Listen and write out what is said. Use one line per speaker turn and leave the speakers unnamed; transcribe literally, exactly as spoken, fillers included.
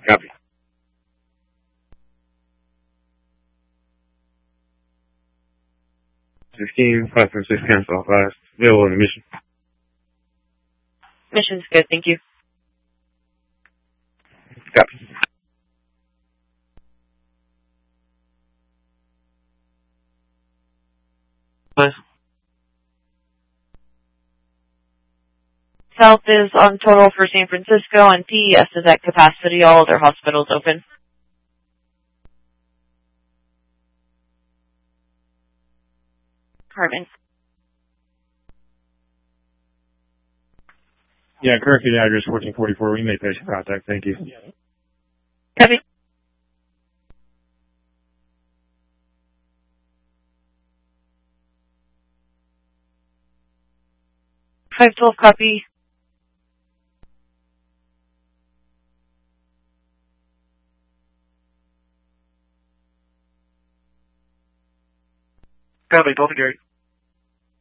Copy. sixteen, five point six cancel, last available in the mission.
Mission's good, thank you.
Copy.
Nice.
South is on total for San Francisco, and P E S is at capacity. All other hospitals open. Carmen.
Yeah, corrected address fourteen forty-four. We made patient contact. Thank you.
Copy. five twelve copy.
Copy, Delta Gary.